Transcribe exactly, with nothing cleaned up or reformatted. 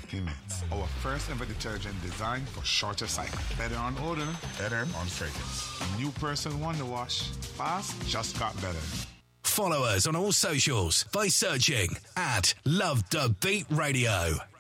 fifteen minutes. Our first ever detergent designed for shorter cycle. Better on odor, better on fragrance. New Person Wonder Wash. Fast just got better. Follow us on all socials by searching at Love the Beat Radio.